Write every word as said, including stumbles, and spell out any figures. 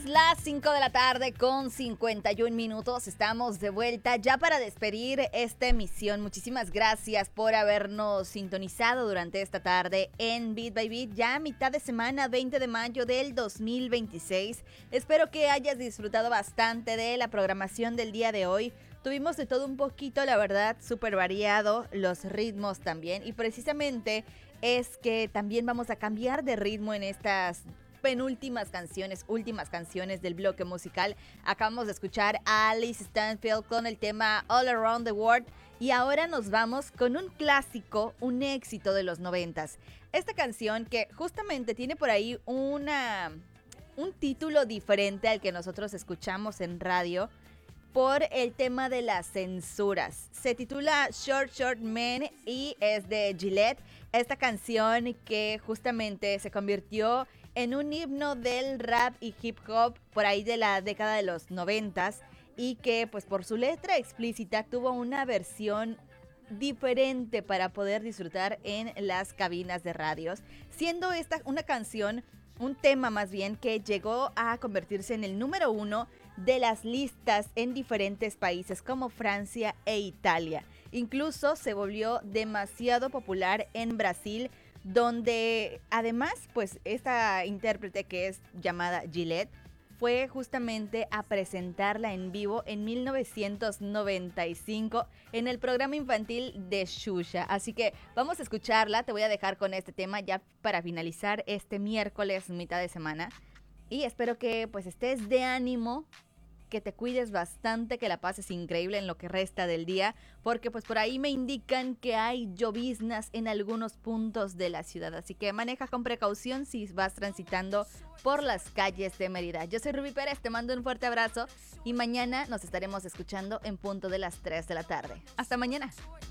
las cinco de la tarde con cincuenta y un minutos. Estamos de vuelta ya para despedir esta emisión. Muchísimas gracias por habernos sintonizado durante esta tarde en Beat by Beat. Ya a mitad de semana, veinte de mayo del dos mil veintiséis. Espero que hayas disfrutado bastante de la programación del día de hoy. Tuvimos de todo un poquito, la verdad, súper variado, los ritmos también. Y precisamente es que también vamos a cambiar de ritmo en estas penúltimas canciones, últimas canciones del bloque musical. Acabamos de escuchar a Alice Stanfield con el tema All Around the World y ahora nos vamos con un clásico, un éxito de los noventas. Esta canción que justamente tiene por ahí una, un título diferente al que nosotros escuchamos en radio por el tema de las censuras. Se titula Short Short Man y es de Gillette. Esta canción que justamente se convirtió en un himno del rap y hip hop por ahí de la década de los noventas y que pues por su letra explícita tuvo una versión diferente para poder disfrutar en las cabinas de radios, siendo esta una canción, un tema más bien que llegó a convertirse en el número uno de las listas en diferentes países como Francia e Italia. Incluso se volvió demasiado popular en Brasil, donde además pues esta intérprete que es llamada Gillette fue justamente a presentarla en vivo en mil novecientos noventa y cinco en el programa infantil de Xuxa. Así que vamos a escucharla, te voy a dejar con este tema ya para finalizar este miércoles mitad de semana y espero que pues estés de ánimo, que te cuides bastante, que la pases increíble en lo que resta del día, porque pues por ahí me indican que hay lloviznas en algunos puntos de la ciudad, así que maneja con precaución si vas transitando por las calles de Mérida. Yo soy Ruby Pérez, te mando un fuerte abrazo y mañana nos estaremos escuchando en punto de las tres de la tarde. Hasta mañana.